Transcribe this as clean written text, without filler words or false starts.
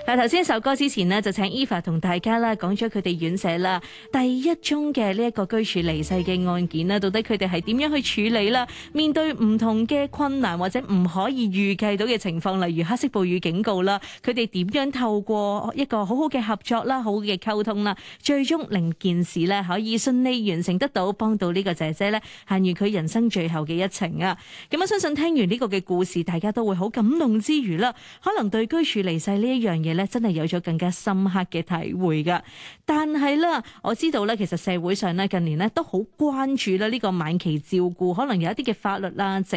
嗱，頭先首歌之前呢，就請 Eva 同大家啦講咗佢哋院舍啦第一宗嘅呢一個居處離世嘅案件啦，到底佢哋係點樣去處理啦？面對唔同嘅困難或者唔可以預計到嘅情況，例如黑色暴雨警告啦，佢哋點樣透過一個好好嘅合作啦、好好嘅溝通啦，最終令件事呢可以順利完成得到，幫到呢個姐姐呢行完佢人生最後嘅一程啊！咁我相信聽完呢個嘅故事，大家都會好感動之餘啦，可能對居處離世呢一樣嘢呢，真係有咗更加深刻嘅體會噶。但係啦，我知道咧，其實社會上呢，近年呢都好關注啦呢個晚期照顧，可能有一啲嘅法律啦、